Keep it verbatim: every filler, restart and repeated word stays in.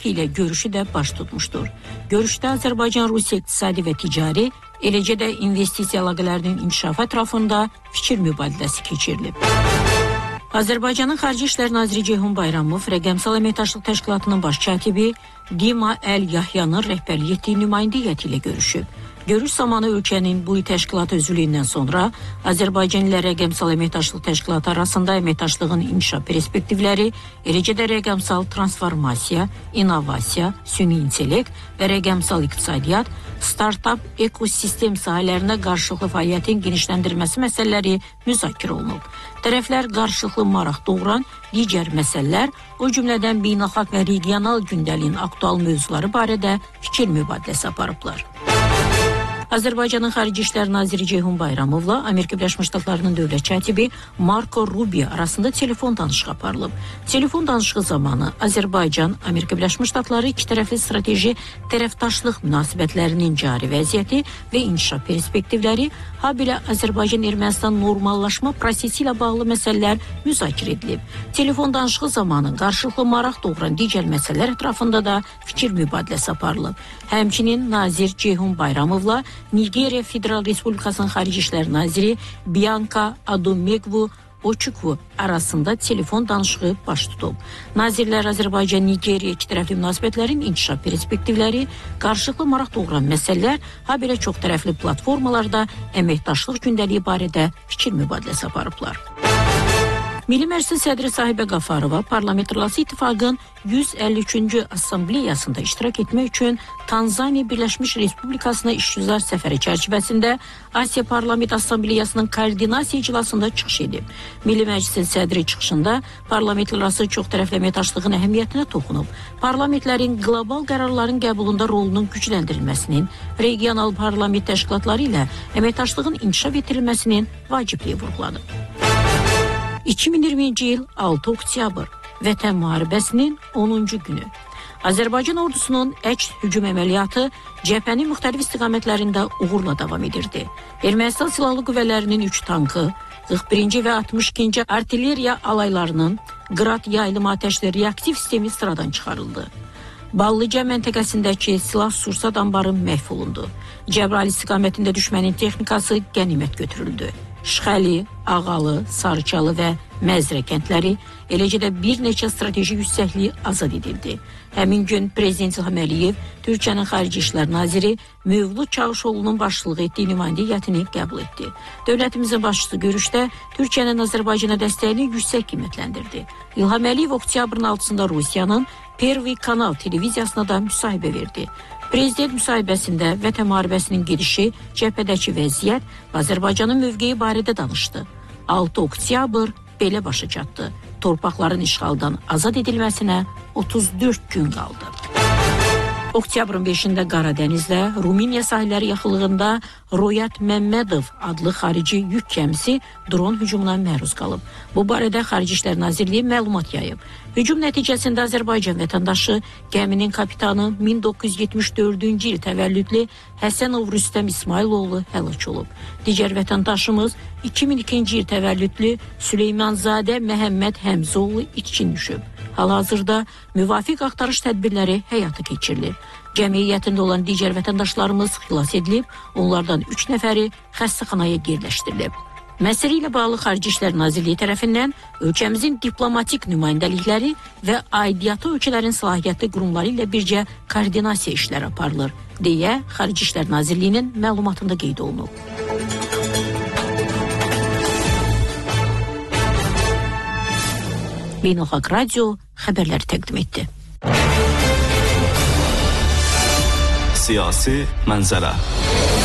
Zelenski ilə görüşü də baş tutmuşdur. Görüşdə Azərbaycan-Rusiya iqtisadi və ticari, eləcə də investisiya əlaqələrinin inkişafı ətrafında fikir mübadiləsi keçirilib. Azərbaycanın Xarici İşlər Naziri Ceyhun Bayramov Rəqəmsal Əməkdaşlıq Təşkilatının baş katibi Dima Əl-Yahyanın rəhbərlik etdiyi nümayəndə heyəti ilə görüşüb. Görüş zamanı ölkənin bu təşkilat üzvlüyündən sonra Azərbaycan ilə Rəqəmsal Əməkdaşlıq Təşkilatı arasında əməkdaşlığın inkişaf perspektivləri, eləcə də rəqəmsal transformasiya, innovasiya, süni intellekt və rəqəmsal iqtisadiyyat, startap ekosistem sahələrində qarşılıqlı fəaliyyətin genişləndirilməsi məsələləri müzakirə olunub. Tərəflər qarşılıqlı maraq doğuran digər məsələlər, o cümlədən beynəlxalq və regional gündəliyin aktual mövzuları barədə fikir mübadiləsi aparıblar. Azərbaycanın Xarici İşlər Naziri Ceyhun Bayramovla Amerika Birləşmiş Ştatlarının dövlət katibi Marco Rubio arasında telefon danışığı aparılıb. Telefon danışığı zamanı Azərbaycan, Amerika Birləşmiş Ştatları iki tərəfli strateji tərəfdaşlıq münasibətlərinin cari vəziyyəti və inkişaf perspektivləri, habelə Azərbaycan-Ermənistan normallaşma prosesi ilə bağlı məsələlər müzakirə edilib. Telefon danışığı zamanı qarşılıqlı maraq doğuran digər məsələlər ətrafında da fikir mübadiləsi aparılıb. Həmçinin Nazir Ceyhun Bayramovla Nigeriya Federal Respublikasının Xarici İşlər Naziri Bianca Adomegwu Ochukwu arasında telefon danışığı baş tutub. Nazirlər Azərbaycan-Nigeriya iki tərəfli münasibətlərin inkişaf perspektivləri, qarşılıqlı maraq doğuran məsələlər, habelə çox tərəfli platformalarda əməkdaşlıq gündəliyi barədə fikir mübadiləsi aparıblar. Milli Məclisin sədri Sahibə Qafarova Parlamentlərarası İttifaqın yüz əlli üçüncü Assambleyasında iştirak etmək üçün Tanzaniya Birləşmiş Respublikasına işgüzar səfəri çərçivəsində Asiya Parlament Assambleyasının koordinasiya iclasında çıxış edib. Milli Məclisin sədri çıxışında parlamentlərarası çox tərəfli əməkdaşlığın əhəmiyyətinə toxunub. Parlamentlərin qlobal qərarların qəbulunda rolunun gücləndirilməsinin, regional parlament təşkilatları ilə əməkdaşlığın inkişaf etdirilməsinin vacibliyi vurğulanıb. iki min iyirminci il altı oktyabr Vətən müharibəsinin onuncu günü. Azərbaycan ordusunun əks hücum əməliyyatı cəbhənin müxtəlif istiqamətlərində uğurla davam edirdi. Ermənistan Silahlı Qüvvələrinin üç tankı, qırx birinci və altmış ikinci artilleriya alaylarının Qrad yaylım atəşli reaktiv sistemi sıradan çıxarıldı. Ballıca məntəqəsindəki silah-sursat anbarı məhv olundu. Cəbrayıl istiqamətində düşmənin texnikası qənimət götürüldü. Şıxəli, Ağalı, Sarıçalı və Məzrə kəndləri, eləcə də bir neçə strateji yüksəkliyi azad edildi. Həmin gün Prezident İlham Əliyev, Türkiyənin Xarici İşlər Naziri Mövlud Çavuşoğlu'nun başçılıq etdiyi nümayəndə heyətini qəbul etdi. Dövlətimizin başçısı görüşdə Türkiyənin Azərbaycana dəstəyini yüksək qiymətləndirdi. İlham Əliyev oktyabrın altısında Rusiyanın Pervi Kanal televiziyasına da müsahibə verdi. Prezident müsahibəsində Vətən müharibəsinin gedişi, cəbhədəki vəziyyət və Azərbaycanın mövqeyi barədə danışdı. altı oktyabr belə başa çatdı. Torpaqların işğaldan azad edilməsinə otuz dörd gün qaldı. Oktyabrın beşində Qaradənizdə, Ruminiya sahilləri yaxınlığında Royat Məmmədov adlı xarici yük gəmisi dron hücumuna məruz qalıb. Bu barədə Xarici İşlər Nazirliyi məlumat yayıb. Hücum nəticəsində Azərbaycan vətəndaşı gəminin kapitanı min doqquz yüz yetmiş dördüncü il təvəllüdlü Həsənov Rüstəm İsmayıloğlu həlak olub. Digər vətəndaşımız iki min ikinci il təvəllüdlü Süleymanzadə Məhəmməd Həmzoğlu itkin düşüb. Hal-hazırda müvafiq axtarış tədbirləri həyata keçirilir. Gəmi heyətində olan digər vətəndaşlarımız xilas edilib, onlardan üç nəfəri xəstəxanaya yerləşdirilib. Məsələ ilə bağlı Xarici İşlər Nazirliyi tərəfindən ölkəmizin diplomatik nümayəndəlikləri və aidiyyatı ölkələrin səlahiyyətli qurumları ilə birgə koordinasiya işləri aparılır, deyə Xarici İşlər Nazirliyinin məlumatında qeyd olunub. Beynəlxalq Radio xəbərləri təqdim etdi. Siyasi mənzərə.